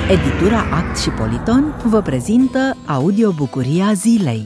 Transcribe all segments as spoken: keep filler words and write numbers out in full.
Editura Act și Politon vă prezintă audiobucuria zilei.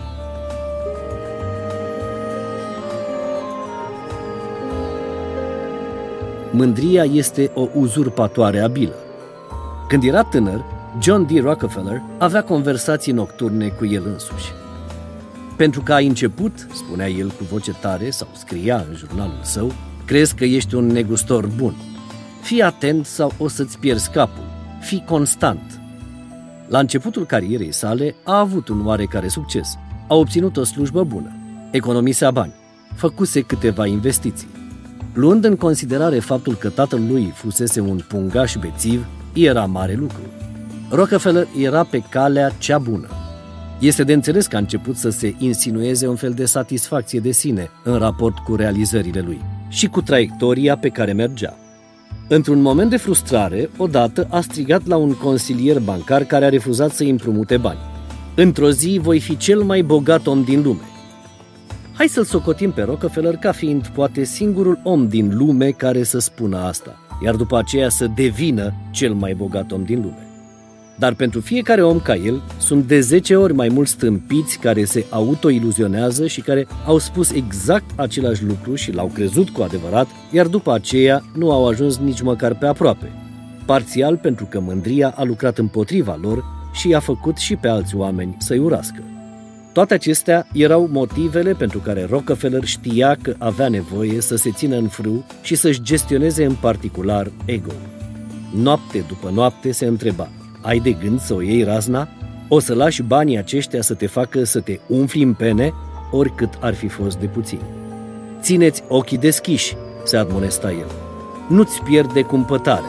Mândria este o uzurpatoare abilă. Când era tânăr, John D. Rockefeller avea conversații nocturne cu el însuși. Pentru că ai început, spunea el cu voce tare sau scria în jurnalul său, crezi că ești un negustor bun. Fii atent sau o să-ți pierzi capul. Fii constant. La începutul carierei sale a avut un oarecare succes. A obținut o slujbă bună, economisea bani, făcuse câteva investiții. Luând în considerare faptul că tatăl lui fusese un pungaș bețiv, era mare lucru. Rockefeller era pe calea cea bună. Este de înțeles că a început să se insinueze un fel de satisfacție de sine în raport cu realizările lui și cu traiectoria pe care mergea. Într-un moment de frustrare, odată a strigat la un consilier bancar care a refuzat să-i împrumute bani. Într-o zi voi fi cel mai bogat om din lume. Hai să-l socotim pe Rockefeller ca fiind poate singurul om din lume care să spună asta, iar după aceea să devină cel mai bogat om din lume. Dar pentru fiecare om ca el, sunt de zece ori mai mulți stâmpiți care se autoiluzionează și care au spus exact același lucru și l-au crezut cu adevărat, iar după aceea nu au ajuns nici măcar pe aproape. Parțial pentru că mândria a lucrat împotriva lor și i-a făcut și pe alți oameni să-i urască. Toate acestea erau motivele pentru care Rockefeller știa că avea nevoie să se țină în frâu și să-și gestioneze în particular ego-ul. Noapte după noapte se întreba: ai de gând să o iei razna? O să lași banii aceștia să te facă să te umfli în pene, oricât ar fi fost de puțin. Țineți ochii deschiși, se admonesta el. Nu-ți pierde cumpătare.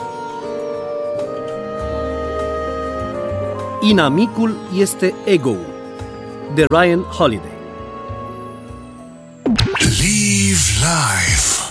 Inamicul este ego-ul, de Ryan Holiday. Live life.